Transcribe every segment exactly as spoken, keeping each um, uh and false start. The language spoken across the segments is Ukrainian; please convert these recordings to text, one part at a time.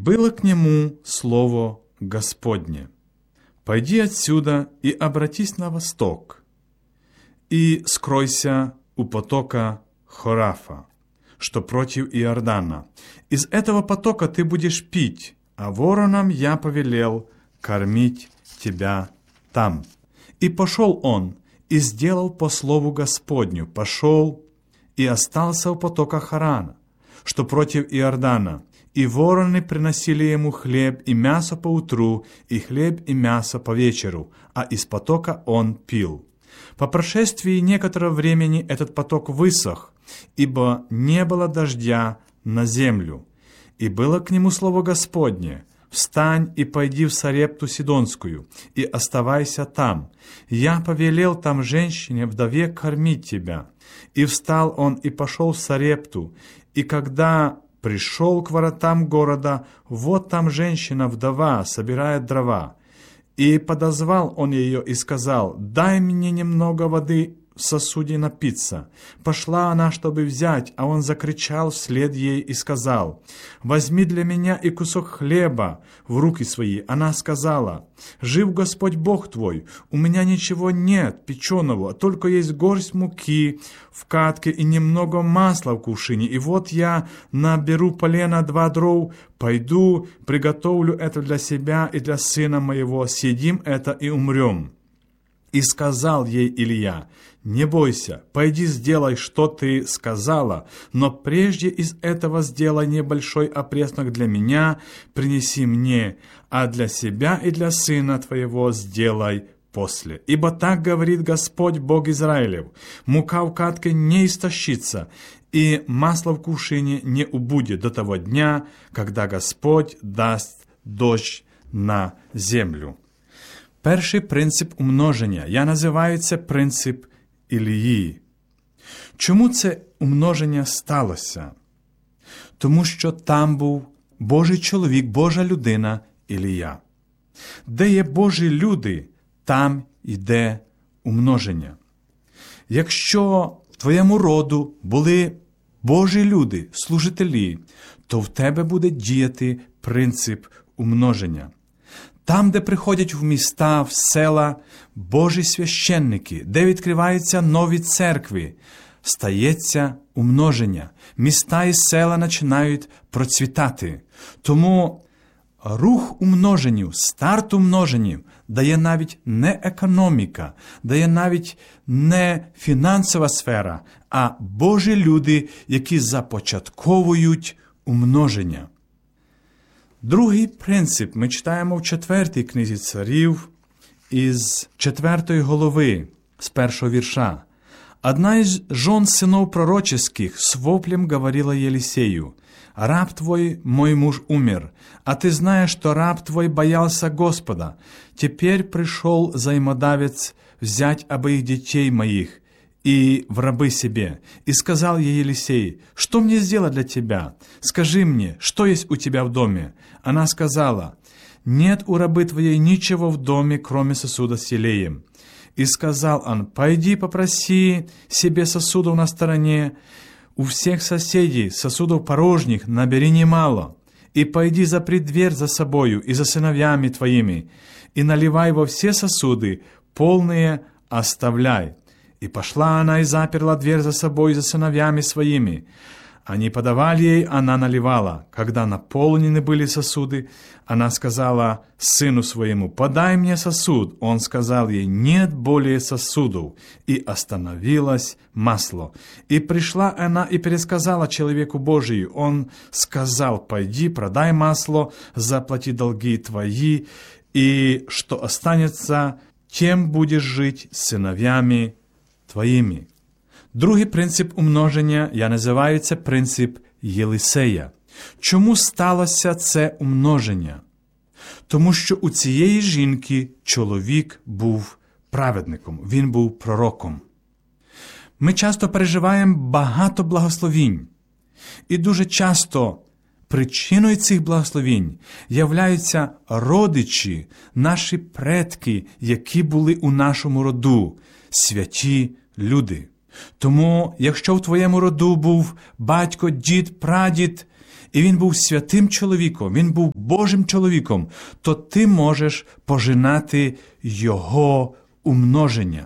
было к нему слово Господне: «Пойди отсюда и обратись на восток, и скройся у потока Хорафа, что против Иордана. Из этого потока ты будешь пить, а воронам я повелел кормить тебя там». И пошел он, и сделал по слову Господню, пошел и остался у потока Харана, что против Иордана, и вороны приносили ему хлеб и мясо поутру, и хлеб и мясо по вечеру, а из потока он пил. По прошествии некоторого времени этот поток высох, ибо не было дождя на землю. И было к нему слово Господне: «Встань и пойди в Сарепту Сидонскую, и оставайся там. Я повелел там женщине, вдове, кормить тебя». И встал он и пошел в Сарепту, и когда пришел к воротам города, вот там женщина-вдова собирает дрова. И подозвал он ее и сказал: «Дай мне немного воды в сосуде напиться». Пошла она, чтобы взять, а он закричал вслед ей и сказал: «Возьми для меня и кусок хлеба в руки свои». Она сказала: «Жив Господь Бог твой, у меня ничего нет печеного, только есть горсть муки в катке и немного масла в кувшине. И вот я наберу полена два дров, пойду, приготовлю это для себя и для сына моего, съедим это и умрем». И сказал ей Илья: «Не бойся, пойди сделай, что ты сказала, но прежде из этого сделай небольшой опреснок для меня, принеси мне, а для себя и для сына твоего сделай после. Ибо так говорит Господь Бог Израилев: мука в катке не истощится, и масло в кувшине не убудет до того дня, когда Господь даст дождь на землю». Перший принцип умноження, я називаю це принцип Ілії. Чому це умноження сталося? Тому що там був Божий чоловік, Божа людина Ілія. Де є Божі люди, там йде умноження. Якщо в твоєму роду були Божі люди, служителі, то в тебе буде діяти принцип умноження. Там, де приходять в міста, в села Божі священники, де відкриваються нові церкви, стається умноження. Міста і села починають процвітати. Тому рух умноженню, старт умноженню дає навіть не економіка, дає навіть не фінансова сфера, а Божі люди, які започатковують умноження. Другий принцип ми читаємо в четвертій книзі царів із четвертої голови, з першого вірша. «Одна из жен сынов пророческих с воплем говорила Елисею: раб твой, мой муж, умер, а ты знаешь, что раб твой боялся Господа. Теперь пришел взаимодавец взять обоих детей моих и в рабы себе. И сказал ей Елисей: что мне сделать для тебя? Скажи мне, что есть у тебя в доме? Она сказала: нет у рабы твоей ничего в доме, кроме сосуда с елеем. И сказал он: пойди попроси себе сосудов на стороне, у всех соседей сосудов порожних набери немало, и пойди запри дверь за собою и за сыновьями твоими, и наливай во все сосуды, полные оставляй. И пошла она и заперла дверь за собой и за сыновьями своими. Они подавали ей, она наливала. Когда наполнены были сосуды, она сказала сыну своему: подай мне сосуд. Он сказал ей: нет более сосудов. И остановилось масло. И пришла она и пересказала человеку Божию. Он сказал: пойди, продай масло, заплати долги твои, и что останется, тем будешь жить с сыновьями твоїми. Другий принцип умноження, я називаю це принцип Єлисея. Чому сталося це умноження? Тому що у цієї жінки чоловік був праведником, він був пророком. Ми часто переживаємо багато благословінь. І дуже часто причиною цих благословінь являються родичі, наші предки, які були у нашому роду, святі люди. Тому, якщо в твоєму роду був батько, дід, прадід, і він був святим чоловіком, він був Божим чоловіком, то ти можеш пожинати його умноження.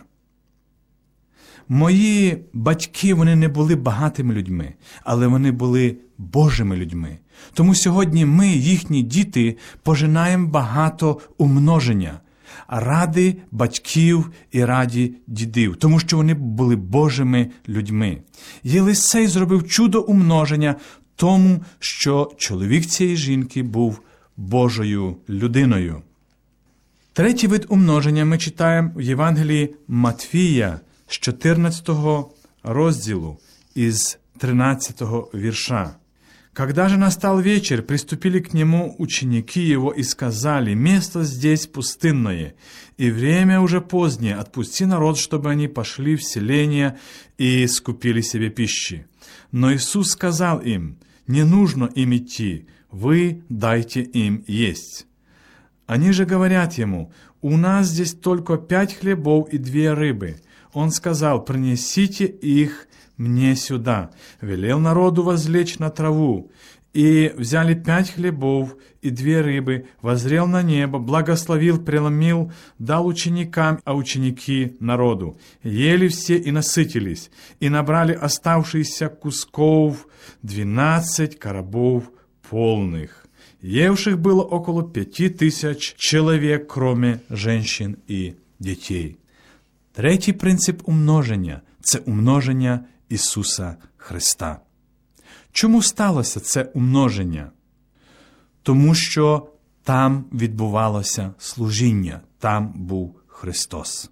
Мої батьки, вони не були багатими людьми, але вони були Божими людьми. Тому сьогодні ми, їхні діти, пожинаємо багато умноження ради батьків і раді дідів, тому що вони були Божими людьми. Єлисей зробив чудо умноження тому, що чоловік цієї жінки був Божою людиною. Третій вид умноження ми читаємо в Євангелії Матвія з чотирнадцятого розділу із тринадцятого вірша. «Когда же настал вечер, приступили к нему ученики его и сказали: место здесь пустынное, и время уже позднее, отпусти народ, чтобы они пошли в селение и скупили себе пищи. Но Иисус сказал им: не нужно им идти, вы дайте им есть. Они же говорят ему: у нас здесь только пять хлебов и две рыбы. Он сказал: принесите их мне сюда. Велел народу возлечь на траву. И взяли пять хлебов и две рыбы, воззрел на небо, благословил, преломил, дал ученикам, а ученики народу. Ели все и насытились, и набрали оставшиеся кусков двенадцать коробов полных. Евших было около пяти тысяч человек, кроме женщин и детей». Третій принцип умноження – це умноження Ісуса Христа. Чому сталося це умноження? Тому що там відбувалося служіння, там був Христос.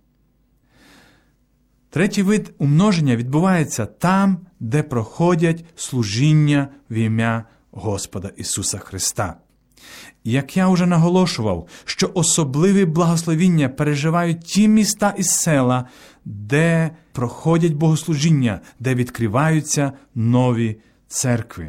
Третій вид умноження відбувається там, де проходять служіння в ім'я Господа Ісуса Христа. Як я вже наголошував, що особливі благословіння переживають ті міста і села, де проходять богослужіння, де відкриваються нові церкви.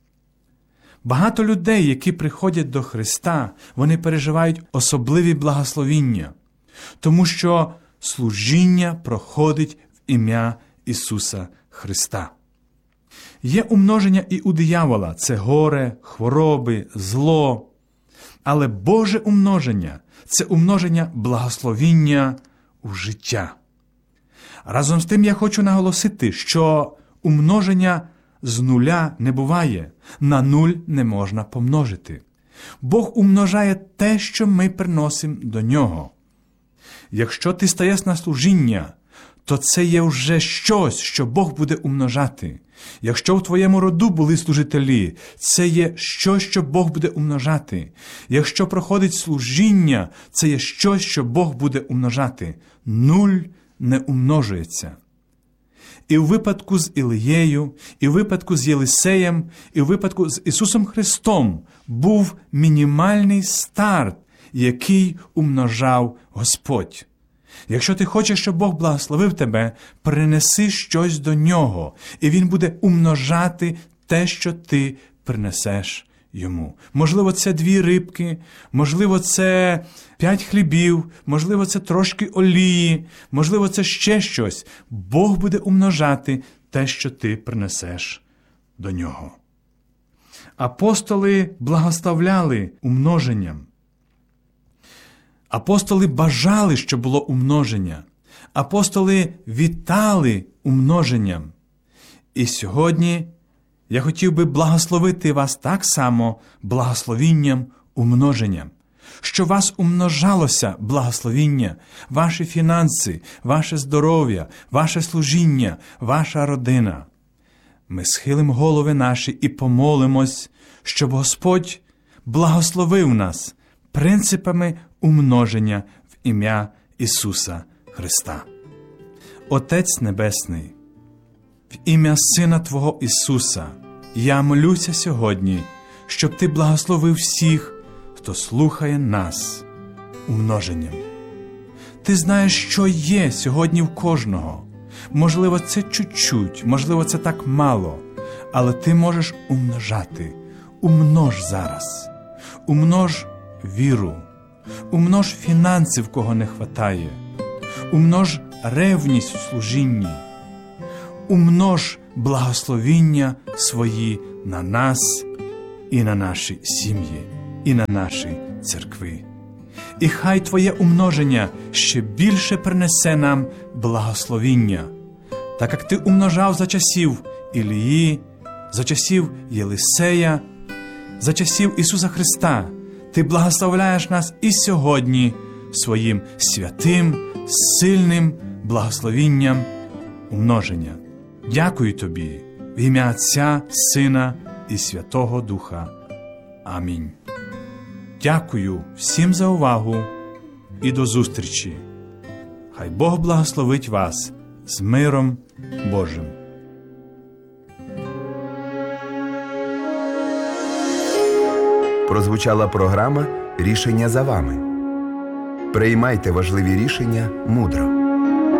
Багато людей, які приходять до Христа, вони переживають особливі благословіння, тому що служіння проходить в ім'я Ісуса Христа. Є умноження і у диявола – це горе, хвороби, зло. Але Боже умноження – це умноження благословіння у життя. Разом з тим я хочу наголосити, що умноження з нуля не буває, на нуль не можна помножити. Бог умножає те, що ми приносимо до Нього. Якщо ти стаєш на служіння, то це є вже щось, що Бог буде умножати. Якщо в твоєму роду були служителі, це є щось, що Бог буде умножати. Якщо проходить служіння, це є щось, що Бог буде умножати. Нуль не умножується. І в випадку з Ілією, і в випадку з Єлисеєм, і в випадку з Ісусом Христом був мінімальний старт, який умножав Господь. Якщо ти хочеш, щоб Бог благословив тебе, принеси щось до Нього, і Він буде умножати те, що ти принесеш Йому. Можливо, це дві рибки, можливо, це п'ять хлібів, можливо, це трошки олії, можливо, це ще щось. Бог буде умножати те, що ти принесеш до Нього. Апостоли благословляли умноженням. Апостоли бажали, щоб було умноження. Апостоли вітали умноженням. І сьогодні я хотів би благословити вас так само благословінням умноженням. Що вас умножалося благословіння, ваші фінанси, ваше здоров'я, ваше служіння, ваша родина. Ми схилимо голови наші і помолимось, щоб Господь благословив нас принципами умноження в ім'я Ісуса Христа. Отець Небесний, в ім'я Сина Твого Ісуса, я молюся сьогодні, щоб Ти благословив всіх, хто слухає нас умноженням. Ти знаєш, що є сьогодні в кожного. Можливо, це чуть-чуть, можливо, це так мало, але Ти можеш умножати. Умнож зараз. Умнож віру. Умнож фінанси, в кого не хватає. Умнож ревність у служінні. Умнож благословіння свої на нас і на наші сім'ї, і на наші церкви. І хай Твоє умноження ще більше принесе нам благословіння, так як Ти умножав за часів Ілії, за часів Єлисея, за часів Ісуса Христа. Ти благословляєш нас і сьогодні своїм святим, сильним благословінням умноження. Дякую Тобі в ім'я Отця, Сина і Святого Духа. Амінь. Дякую всім за увагу і до зустрічі. Хай Бог благословить вас з миром Божим. Прозвучала програма «Рішення за вами». Приймайте важливі рішення мудро.